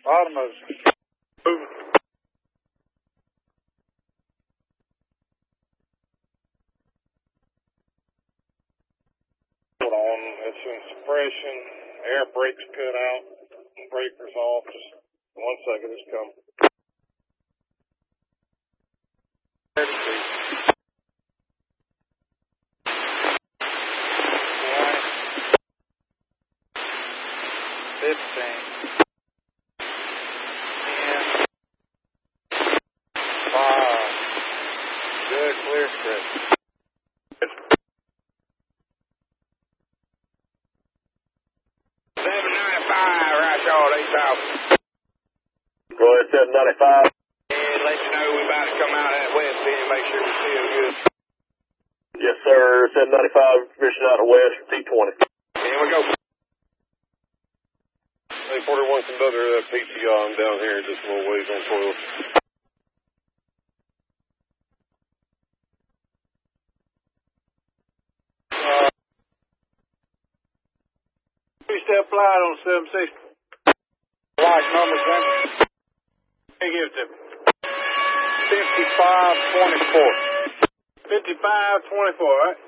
Automotive. Moving. Hold on, it's in suppression. Air brakes cut out. Breakers off. Just 1 second, it's coming. Good, clear strip. 795, right yard, 8,000. Go ahead, 795. And let you know we about to come out of that west end, make sure we're still good. Yes, sir. 795, mission out of west, T20. Here we go. Hey, 41 conductor, that PTI, I'm down here just a little ways on toilet. Three-step flight on 760. Flight number, then. Hey, give it to me. 5524. 5524, right?